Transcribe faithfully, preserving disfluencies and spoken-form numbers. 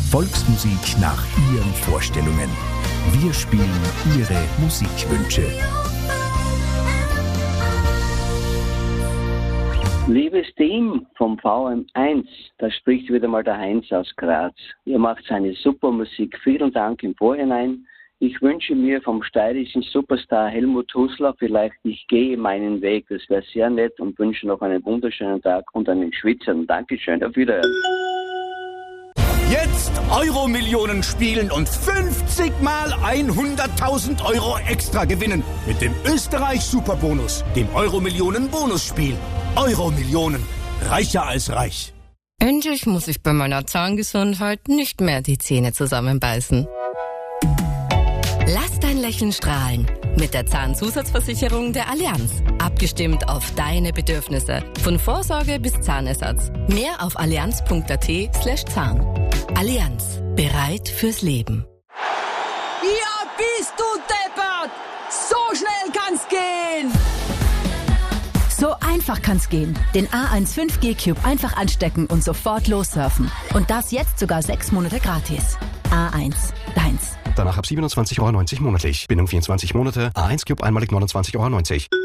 Volksmusik nach Ihren Vorstellungen. Wir spielen Ihre Musikwünsche. Liebes Team vom V M eins, da spricht wieder mal der Heinz aus Graz. Ihr macht eine super Musik. Vielen Dank im Vorhinein. Ich wünsche mir vom steirischen Superstar Helmut Husler vielleicht Ich gehe meinen Weg. Das wäre sehr nett und wünsche noch einen wunderschönen Tag und einen Schwitzern. Dankeschön. Auf Wiederhören. Jetzt Euro-Millionen spielen und fünfzig mal hunderttausend Euro extra gewinnen. Mit dem Österreich-Superbonus, dem Euro-Millionen-Bonusspiel. Euro-Millionen. Reicher als reich. Endlich muss ich bei meiner Zahngesundheit nicht mehr die Zähne zusammenbeißen. Lass dein Lächeln strahlen. Mit der Zahnzusatzversicherung der Allianz. Abgestimmt auf deine Bedürfnisse. Von Vorsorge bis Zahnersatz. Mehr auf allianz.at slash Zahn. Allianz. Bereit fürs Leben. Ja, bist du deppert! So schnell kann's gehen! So einfach kann's gehen. Den A eins fünf G Cube einfach anstecken und sofort lossurfen. Und das jetzt sogar sechs Monate gratis. A eins, deins. Danach ab siebenundzwanzig Euro neunzig monatlich. Bindung vierundzwanzig Monate. A eins Cube einmalig neunundzwanzig Euro neunzig.